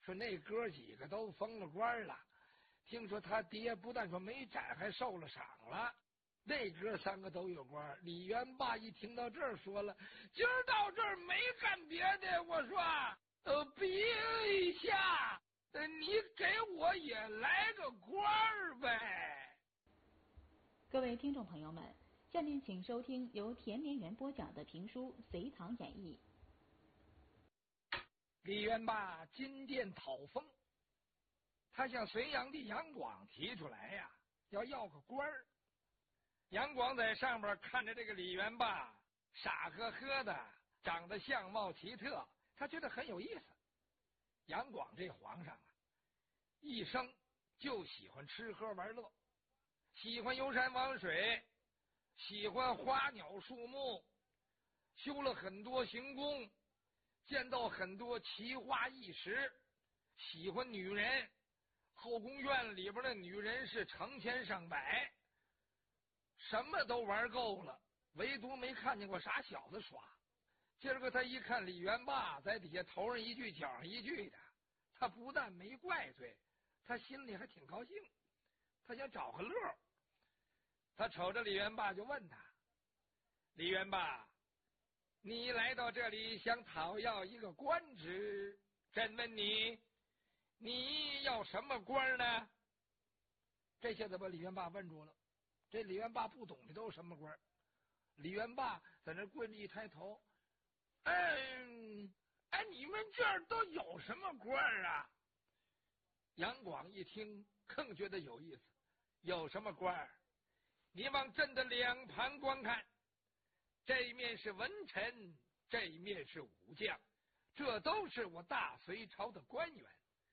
说那哥几个都封了官了，听说他爹不但说没斩，还受了赏了。那哥3个都有官。李元霸一听到这儿，说了：“今儿到这儿没干别的，我说陛下，你给我也来个官儿呗。” 各位听众朋友们，下面请收听由田连元播讲的评书《隋唐演义》。 李元霸进殿讨封，他向隋炀帝杨广提出来呀，要个官儿。杨广在上边看着这个李元霸傻呵呵的，长得相貌奇特，他觉得很有意思。杨广这皇上啊，一生就喜欢吃喝玩乐，喜欢游山玩水，喜欢花鸟树木，修了很多行宫，见到很多奇花异石，喜欢女人，后宫院里边的女人是成千上百，什么都玩够了，唯独没看见过啥小子耍。今儿个他一看李元霸在底下头上一句脚上一句的，他不但没怪罪，他心里还挺高兴，他想找个乐。他瞅着李元霸就问他：“李元霸，你来到这里想讨要一个官职，朕问你，你要什么官呢？”这下子把李元霸问住了。这李元霸不懂这都是什么官。李元霸在那跪着一抬头：“你们这儿都有什么官啊？”杨广一听更觉得有意思：“有什么官？你往朕的两旁观看，这一面是文臣，这一面是武将，这都是我大隋朝的官员。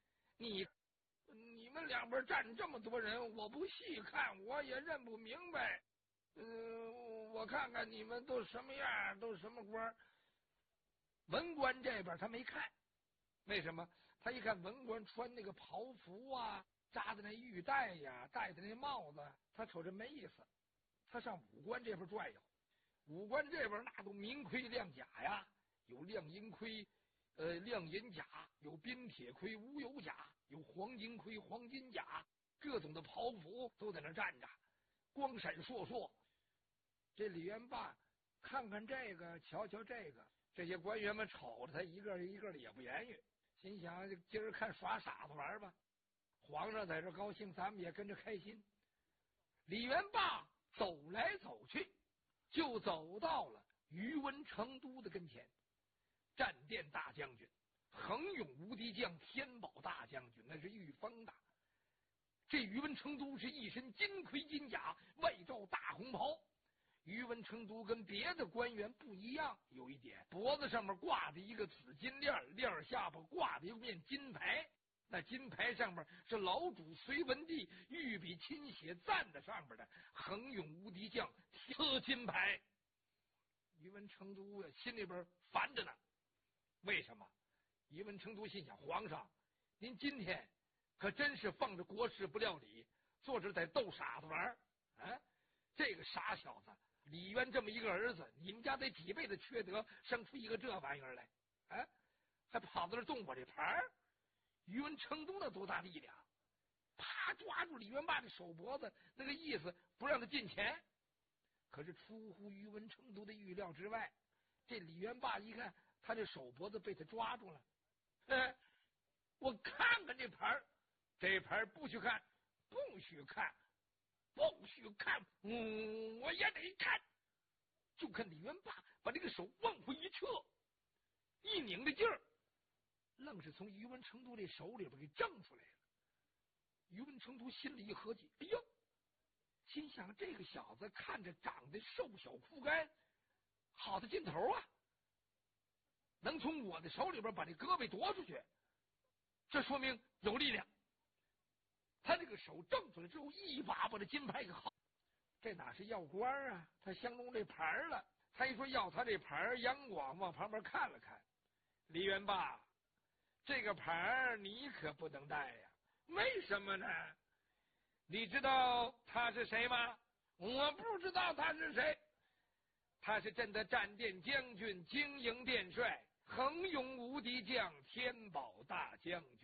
你们两边站这么多人，我不细看我也认不明白。我看看你们都什么样，都什么官。”文官这边他没看，为什么？他一看文官穿那个袍服啊，扎的那玉带呀，戴的那帽子，他瞅着没意思。他上武官这边转悠，武官这边那都明盔亮甲呀，有亮银盔，亮银甲，有冰铁盔、乌油甲，有黄金盔、黄金甲，各种的袍服都在那站着，光闪烁烁。这李元霸看看这个，瞧瞧这个，这些官员们瞅着他一个一个的也不言语，心想今儿看耍傻子玩吧，皇上在这高兴，咱们也跟着开心。李元霸走来走去，就走到了宇文成都的跟前。战殿大将军，横勇无敌将，天宝大将军，那是御封的。这宇文成都是一身金盔金甲，外罩大红袍。宇文成都跟别的官员不一样，有一点，脖子上面挂着一个紫金链，链下巴挂着一面金牌，那金牌上面是老主隋文帝御笔亲写赞在上面的横勇无敌将，此金牌。宇文成都心里边烦着呢。为什么？宇文成都心想，皇上您今天可真是放着国事不料理，坐着在逗傻子玩啊！这个傻小子李渊这么一个儿子，你们家得几辈子缺德，生出一个这玩意儿来啊！还跑到这动我这牌儿。宇文成都那多大力量，啪抓住李元霸的手脖子，那个意思不让他进前。可是出乎宇文成都的预料之外，这李元霸一看他这手脖子被他抓住了，我看看这牌儿，这牌儿不许看，不许看，不许看，我也得看。就看李元霸把这个手往回一撤，一拧的劲儿，愣是从宇文成都这手里边给挣出来了。宇文成都心里一合计，哎呦，心想这个小子看着长得瘦小枯干，好的劲头啊，能从我的手里边把这胳膊夺出去，这说明有力量。他这个手挣出来之后，一把把这金牌给薅。这哪是要官啊，他相中这牌了。他一说要他这牌，杨广往旁边看了看，李元霸，这个牌你可不能带呀。为什么呢？你知道他是谁吗？我不知道他是谁。他是朕的战殿将军，经营殿帅，横勇无敌将，天宝大将军。